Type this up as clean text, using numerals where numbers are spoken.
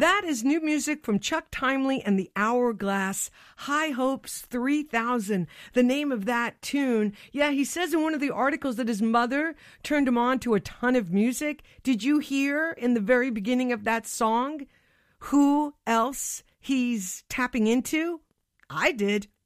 That is new music from Chuck Timely and the Hourglass, High Hopes 3000, the name of that tune. Yeah, he says in one of the articles that his mother turned him on to a ton of music. Did you hear in the very beginning of that song who else he's tapping into? I did.